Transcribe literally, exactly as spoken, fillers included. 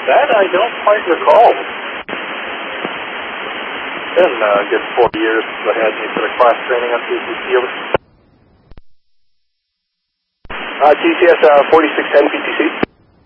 That I don't quite recall. Been a uh, good four years since I had any sort of class training on T C C. Over. Uh, T C S uh, forty-six ten P T C.